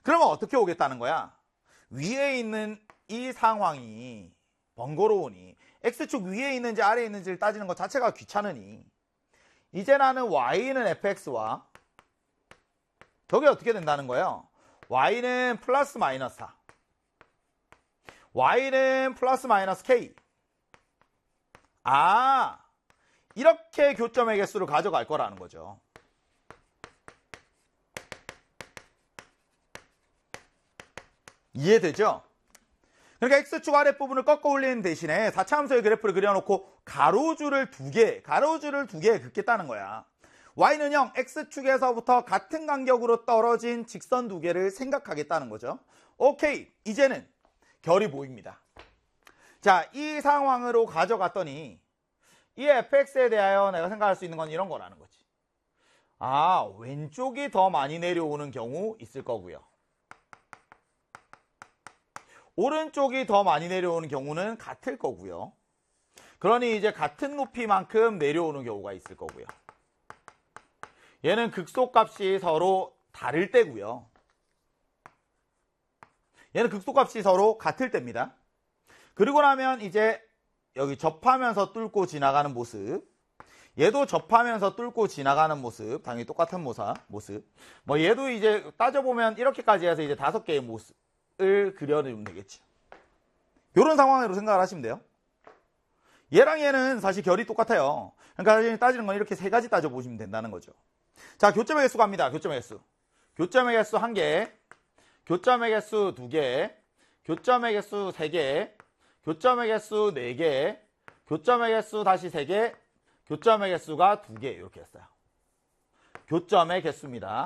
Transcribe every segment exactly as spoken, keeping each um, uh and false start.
그러면 어떻게 오겠다는 거야? 위에 있는 이 상황이 번거로우니 x축 위에 있는지 아래에 있는지를 따지는 것 자체가 귀찮으니 이제 나는 y는 fx와 저게 어떻게 된다는 거예요? y는 플러스 마이너스 사, y는 플러스 마이너스 k. 아, 이렇게 교점의 개수를 가져갈 거라는 거죠. 이해되죠? 그러니까 x축 아랫부분을 꺾어 올리는 대신에 사차함수의 그래프를 그려놓고 가로줄을 두 개, 가로줄을 두 개 긋겠다는 거야. y는 영, x축에서부터 같은 간격으로 떨어진 직선 두 개를 생각하겠다는 거죠. 오케이, 이제는 결이 보입니다. 자, 이 상황으로 가져갔더니 이 fx에 대하여 내가 생각할 수 있는 건 이런 거라는 거지. 아, 왼쪽이 더 많이 내려오는 경우 있을 거고요. 오른쪽이 더 많이 내려오는 경우는 같을 거고요. 그러니 이제 같은 높이만큼 내려오는 경우가 있을 거고요. 얘는 극소값이 서로 다를 때고요. 얘는 극소값이 서로 같을 때입니다. 그리고 나면 이제 여기 접하면서 뚫고 지나가는 모습, 얘도 접하면서 뚫고 지나가는 모습, 당연히 똑같은 모사, 모습. 뭐 얘도 이제 따져보면 이렇게까지 해서 이제 다섯 개의 모습을 그려내면 되겠죠. 이런 상황으로 생각을 하시면 돼요. 얘랑 얘는 사실 결이 똑같아요. 그러니까 따지는 건 이렇게 세 가지 따져보시면 된다는 거죠. 자, 교점의 개수 갑니다. 교점의 개수. 교점의 개수 한 개, 교점의 개수 두 개, 교점의 개수 세 개, 교점의 개수 네 개, 교점의 개수 다시 세 개, 교점의 개수가 두 개 이렇게 했어요. 교점의 개수입니다.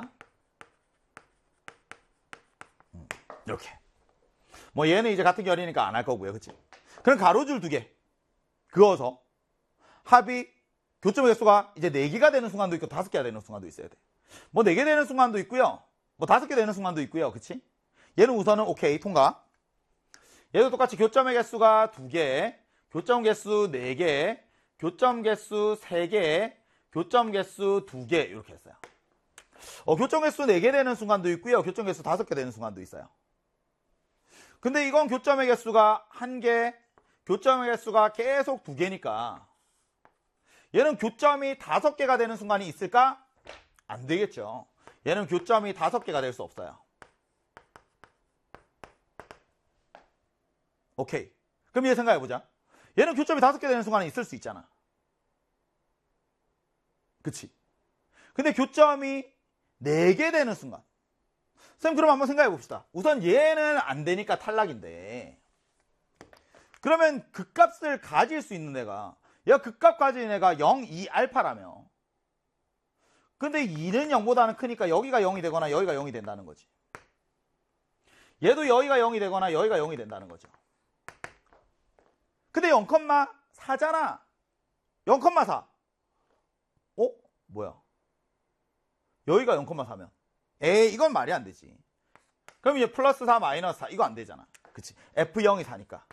이렇게. 뭐 얘는 이제 같은 결이니까 안 할 거고요. 그치? 그럼 가로줄 두 개 그어서 합이 교점의 개수가 이제 네 개가 되는 순간도 있고 다섯 개가 되는 순간도 있어야 돼. 뭐 네 개 되는 순간도 있고요. 뭐 다섯 개 되는 순간도 있고요. 그치? 얘는 우선은 오케이 통과. 얘도 똑같이 교점의 개수가 두 개, 교점 개수 네 개, 교점 개수 세 개, 교점 개수 두 개 이렇게 했어요. 어, 교점 개수 네 개 되는 순간도 있고요. 교점 개수 다섯 개 되는 순간도 있어요. 근데 이건 교점의 개수가 한 개, 교점의 개수가 계속 두 개니까 얘는 교점이 다섯 개가 되는 순간이 있을까? 안 되겠죠. 얘는 교점이 다섯 개가 될 수 없어요. 오케이. 그럼 얘 생각해보자. 얘는 교점이 다섯 개 되는 순간에 있을 수 있잖아. 그치? 근데 교점이 네 개 되는 순간. 선생님 그럼 한번 생각해 봅시다. 우선 얘는 안 되니까 탈락인데 그러면 극값을 가질 수 있는 애가 얘가 극값 가진 애가 영, 이, 알파라며 근데 이는 영보다는 크니까 여기가 영이 되거나 여기가 영이 된다는 거지. 얘도 여기가 영이 되거나 여기가 영이 된다는 거죠. 근데 영, 사잖아. 영, 사. 어? 뭐야? 여기가 영, 사면 에이 이건 말이 안 되지. 그럼 이제 플러스 사 마이너스 사 이거 안 되잖아. 그치? 에프 영이 사니까.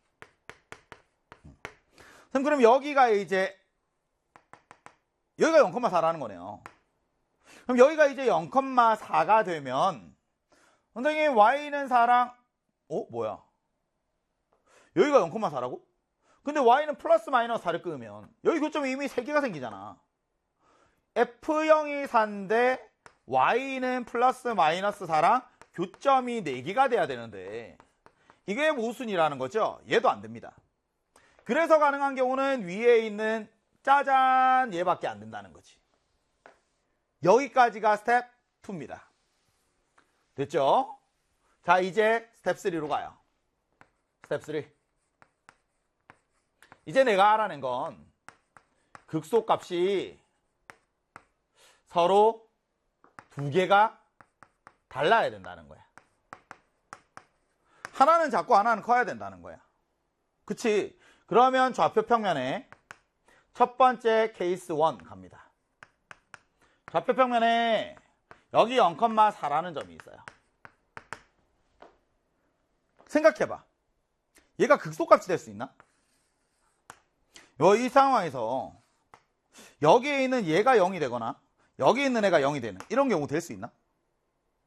그럼 그럼 여기가 이제 여기가 영, 사라는 거네요. 그럼 여기가 이제 영, 사가 되면 선생님 y는 사랑 어? 뭐야? 여기가 영, 사라고? 근데 y는 플러스 마이너스 사를 끄면 여기 교점이 이미 세 개가 생기잖아. 에프 영이 사인데 y는 플러스 마이너스 사랑 교점이 네 개가 돼야 되는데 이게 모순이라는 거죠. 얘도 안 됩니다. 그래서 가능한 경우는 위에 있는 짜잔 얘밖에 안 된다는 거지. 여기까지가 스텝 이입니다. 됐죠? 자 이제 스텝 삼로 가요. 스텝 삼. 이제 내가 알아낸 건 극소값이 서로 두 개가 달라야 된다는 거야. 하나는 작고 하나는 커야 된다는 거야. 그치? 그러면 좌표 평면에 첫 번째 케이스 일 갑니다. 좌표 평면에 여기 영, 사라는 점이 있어요. 생각해봐. 얘가 극소값이 될 수 있나? 이 상황에서 여기에 있는 얘가 영이 되거나 여기 있는 애가 영이 되는 이런 경우 될 수 있나?